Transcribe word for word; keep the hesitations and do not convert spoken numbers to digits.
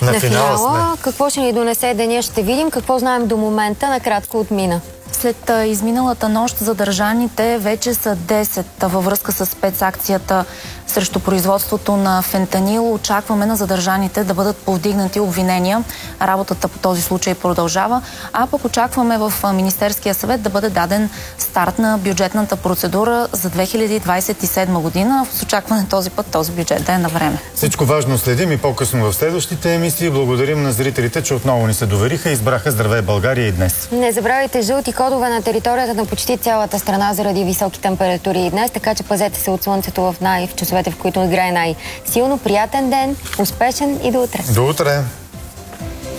на, на финала. финала. Какво ще ни донесе деня, ще видим. Какво знаем до момента, накратко от Мина. След а, изминалата нощ задържаните вече са десет във връзка с спецакцията срещу производството на фентанил. Очакваме на задържаните да бъдат повдигнати обвинения. Работата по този случай продължава. А пък очакваме в Министерския съвет да бъде даден старт на бюджетната процедура за две хиляди двадесет и седма година. С очакване този път този бюджет да е на време. Всичко важно следим и по-късно в следващите емисии. Благодарим на зрителите, че отново ни се довериха и избраха Здравей България и днес. Не забравяйте жълти кодове на територията на почти цялата страна заради високи температури и днес, така че пазете се от слънцето в най- в часовете, в които играе най-силно. Приятен ден, успешен и до утре. До утре!